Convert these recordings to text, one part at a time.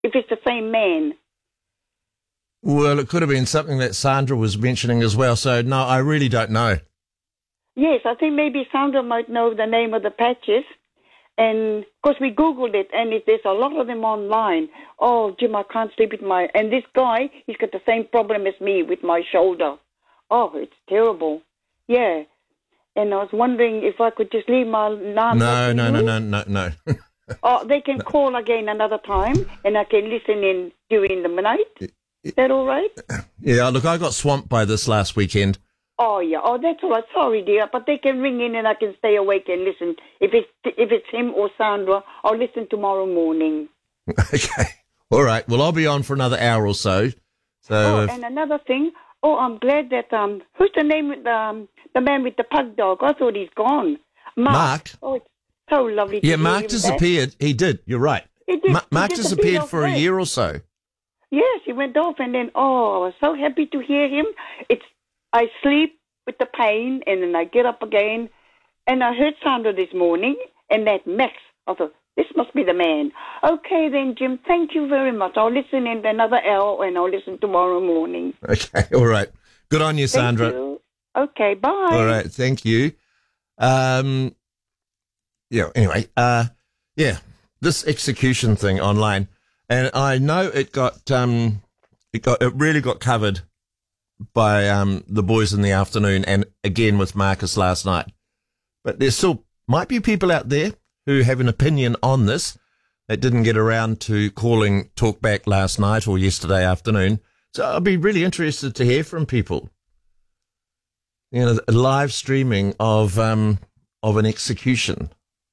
if it's the same man. Well, it could have been something that Sandra was mentioning as well. So, no, I really don't know. Yes, I think maybe Sandra might know the name of the patches. And, of course, we Googled it, and there's a lot of them online. Oh, Jim, I can't sleep with my... And this guy, he's got the same problem as me with my shoulder. Oh, it's terrible. Yeah. And I was wondering if I could just leave my number. No. Oh, they can call again another time, and I can listen in during the night. Is that all right? Yeah, look, I got swamped by this last weekend. Oh, yeah. Oh, that's all right. Sorry, dear. But they can ring in and I can stay awake and listen. If it's him or Sandra, I'll listen tomorrow morning. Okay. All right. Well, I'll be on for another hour or so. And another thing. Oh, I'm glad that, who's the name of the man with the pug dog? I thought he's gone. Mark. Oh, it's so lovely to hear Mark him disappeared. Back. He did. You're right. Mark disappeared for a year or so. Yes, he went off, and then, I was so happy to hear him. I sleep with the pain, and then I get up again, and I heard Sandra this morning, and that Max. I thought, this must be the man. Okay, then, Jim, thank you very much. I'll listen in another hour, and I'll listen tomorrow morning. Okay, all right. Good on you, Sandra. Thank you. Okay, bye. All right, thank you. Anyway, this execution thing online, and I know it really got covered by the boys in the afternoon and again with Marcus last night. But there still might be people out there who have an opinion on this that didn't get around to calling Talkback last night or yesterday afternoon. So I'll be really interested to hear from people. You know, live streaming of an execution.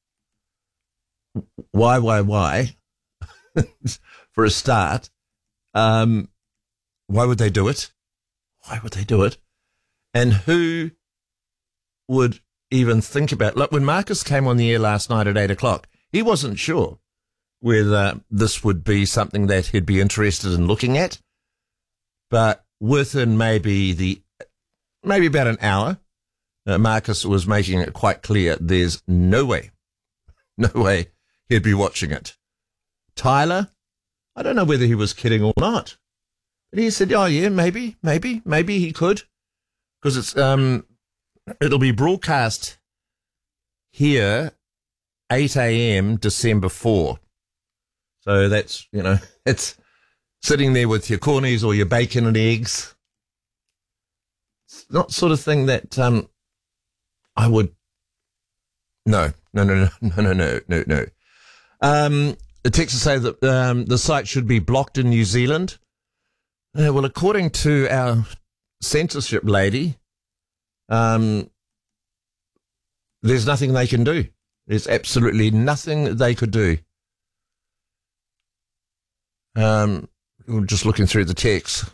Why? For a start, why would they do it? Why would they do it? And who would even think about... Look, when Marcus came on the air last night at 8 o'clock, he wasn't sure whether this would be something that he'd be interested in looking at. But within maybe about an hour, Marcus was making it quite clear there's no way he'd be watching it. Tyler, I don't know whether he was kidding or not. But he said, oh, yeah, maybe he could. Because it'll be broadcast here 8 a.m. December 4. So that's, it's sitting there with your cornies or your bacon and eggs. It's not sort of thing that I would... No. The text say that the site should be blocked in New Zealand. Well, according to our censorship lady, there's nothing they can do. There's absolutely nothing they could do. Just looking through the text.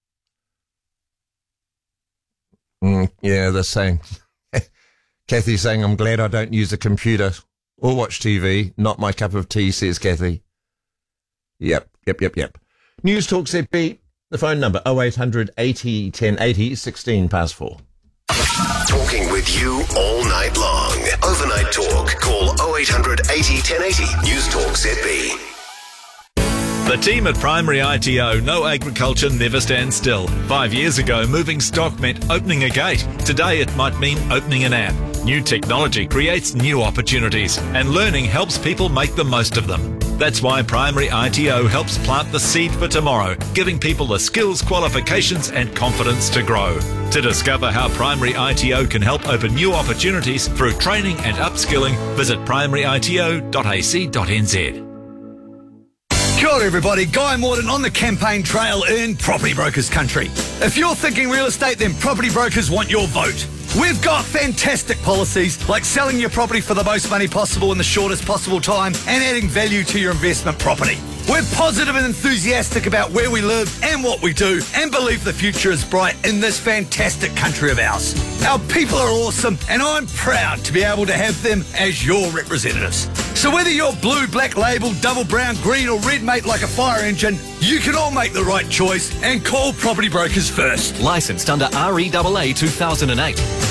They're saying... Kathy's saying, I'm glad I don't use a computer or watch TV. Not my cup of tea, says Kathy. Yep. News Talk ZB, the phone number 0800 80 1080, 16 past 4. Talking with you all night long. Overnight Talk. Call 0800 80 1080. News Talk ZB. The team at Primary ITO know agriculture never stands still. 5 years ago, moving stock meant opening a gate. Today, it might mean opening an app. New technology creates new opportunities, and learning helps people make the most of them. That's why Primary ITO helps plant the seed for tomorrow, giving people the skills, qualifications, and confidence to grow. To discover how Primary ITO can help open new opportunities through training and upskilling, visit primaryito.ac.nz. Kia ora everybody, Guy Morton on the campaign trail in Property Brokers Country. If you're thinking real estate, then Property Brokers want your vote. We've got fantastic policies like selling your property for the most money possible in the shortest possible time and adding value to your investment property. We're positive and enthusiastic about where we live and what we do and believe the future is bright in this fantastic country of ours. Our people are awesome and I'm proud to be able to have them as your representatives. So whether you're blue, black label, double brown, green or red mate like a fire engine, you can all make the right choice and call Property Brokers first. Licensed under REAA 2008.